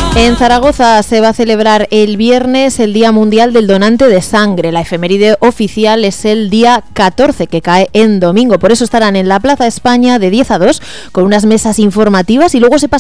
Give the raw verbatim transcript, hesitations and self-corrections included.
En Zaragoza se va a celebrar el viernes el Día Mundial del Donante de Sangre. La efeméride oficial es el día catorce, que cae en domingo. Por eso estarán en la Plaza España de diez a dos con unas mesas informativas y luego se pasará